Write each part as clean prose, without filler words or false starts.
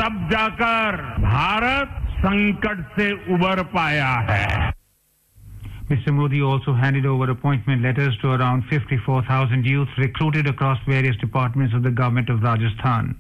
तब जाकर भारत संकट से उबर पाया है. Mr. Modi also handed over appointment letters to around 54,000 youth recruited across various departments of the government of Rajasthan.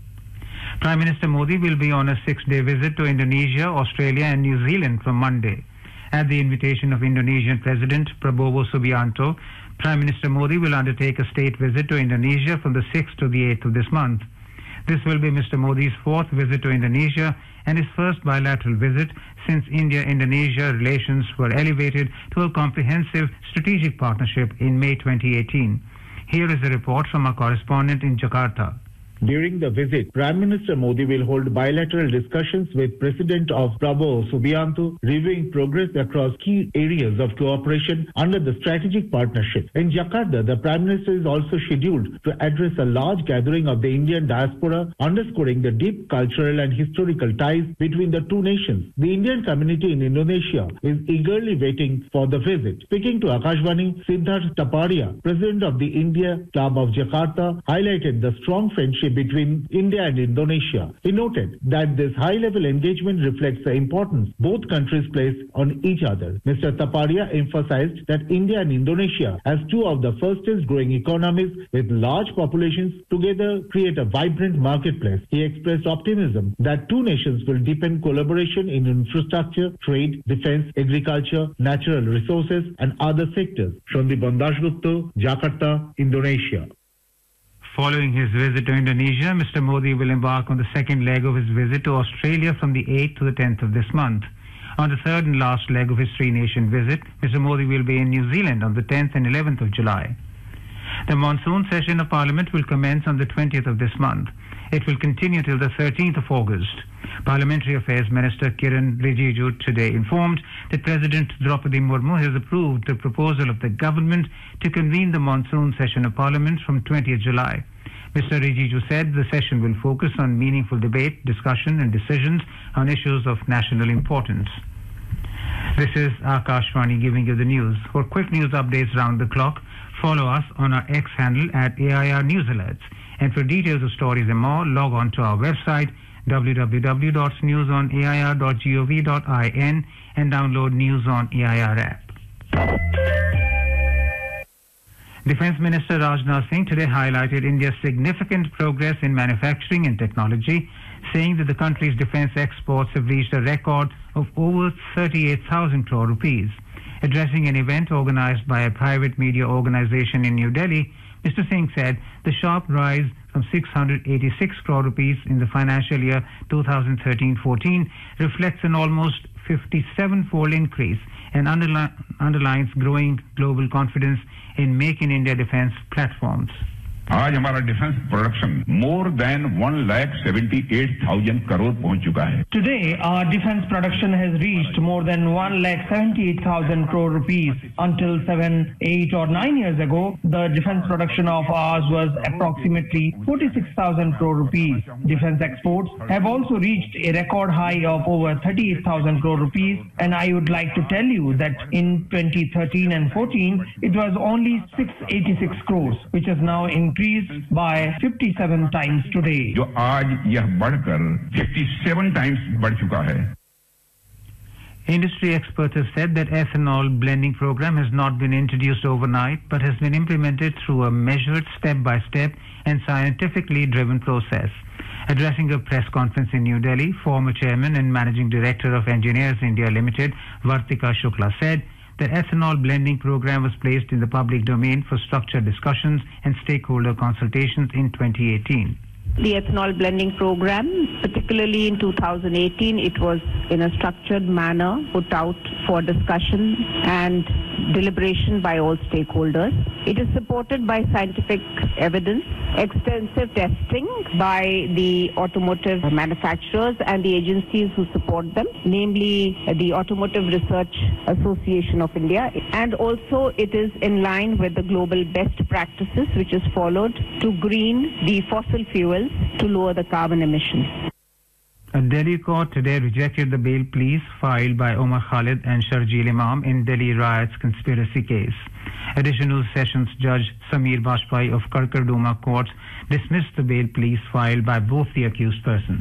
Prime Minister Modi will be on a 6-day visit to Indonesia, Australia and New Zealand from Monday. At the invitation of Indonesian President Prabowo Subianto, Prime Minister Modi will undertake a state visit to Indonesia from the 6th to the 8th of this month. This will be Mr. Modi's 4th visit to Indonesia and his first bilateral visit since India-Indonesia relations were elevated to a comprehensive strategic partnership in May 2018. Here is a report from our correspondent in Jakarta. During the visit, Prime Minister Modi will hold bilateral discussions with President of Prabowo Subianto, reviewing progress across key areas of cooperation under the strategic partnership. In Jakarta, the Prime Minister is also scheduled to address a large gathering of the Indian diaspora, underscoring the deep cultural and historical ties between the two nations. The Indian community in Indonesia is eagerly waiting for the visit. Speaking to Akashvani, Siddharth Taparia, President of the India Club of Jakarta, highlighted the strong friendship between India and Indonesia. He noted that this high-level engagement reflects the importance both countries place on each other. Mr. Taparia emphasized that India and Indonesia, as two of the fastest growing economies with large populations, together create a vibrant marketplace. He expressed optimism that two nations will deepen collaboration in infrastructure, trade, defense, agriculture, natural resources and other sectors. Shandip Bandasgupta, Jakarta, Indonesia. Following his visit to Indonesia, Mr. Modi will embark on the second leg of his visit to Australia from the 8th to the 10th of this month. On the third and last leg of his three-nation visit, Mr. Modi will be in New Zealand on the 10th and 11th of July. The monsoon session of Parliament will commence on the 20th of this month. It will continue till the 13th of August. Parliamentary Affairs Minister Kiran Rijiju today informed that President Draupadi Murmu has approved the proposal of the government to convene the monsoon session of Parliament from 20th July. Mr. Rijiju said the session will focus on meaningful debate, discussion and decisions on issues of national importance. This is Akashvani giving you the news. For quick news updates round the clock, follow us on our X handle at AIR News Alerts. And for details of stories and more, log on to our website www.newsonair.gov.in and download News on AIR app. Defense Minister Rajnath Singh today highlighted India's significant progress in manufacturing and technology, saying that the country's defense exports have reached a record of over 38,000 crore rupees. Addressing an event organized by a private media organization in New Delhi, Mr. Singh said the sharp rise from 686 crore rupees in the financial year 2013-14 reflects an almost 57-fold increase and underlines growing global confidence in Make in India defense platforms. आज हमारा defence production more than 1,78,000 crore पहुंच चुका है. Today, our defense production has reached more than 1,78,000 crore rupees. Until 7, 8 or 9 years ago, the defense production of ours was approximately 46,000 crore rupees. Defense exports have also reached a record high of over 38,000 crore rupees, and I would like to tell you that in 2013 and 14, it was only 686 crores, which is now increased by 57 times today. जो आज यह बढ़कर 57 times बढ़ चुका है. Industry experts have said that ethanol blending program has not been introduced overnight but has been implemented through a measured step-by-step and scientifically driven process. Addressing a press conference in New Delhi, former chairman and managing director of Engineers India Limited, Vartika Shukla said the ethanol blending program was placed in the public domain for structured discussions and stakeholder consultations in 2018. The ethanol blending program, particularly in 2018, it was in a structured manner put out for discussion and deliberation by all stakeholders. It is supported by scientific evidence, extensive testing by the automotive manufacturers and the agencies who support them, namely the Automotive Research Association of India. And also it is in line with the global best practices which is followed to green the fossil fuels to lower the carbon emissions. A Delhi court today rejected the bail pleas filed by Omar Khalid and Sharjeel Imam in Delhi riots conspiracy case. Additional Sessions Judge Sameer Bajpai of Karkarduma Court dismissed the bail pleas filed by both the accused persons.